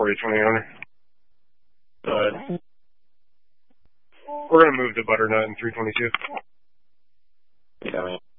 4020 owner. Go ahead. We're going to move to Butternut in 322. Yeah, man.